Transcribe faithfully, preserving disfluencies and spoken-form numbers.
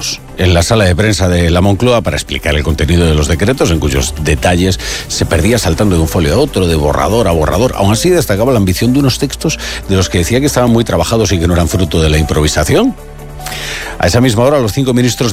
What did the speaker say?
minutos en la sala de prensa de la Moncloa para explicar el contenido de los decretos, en cuyos detalles se perdía saltando de un folio a otro, de borrador a borrador. Aún así destacaba la ambición de unos textos de los que decía que estaban muy trabajados y que no eran fruto de la improvisación. A esa misma hora, los cinco ministros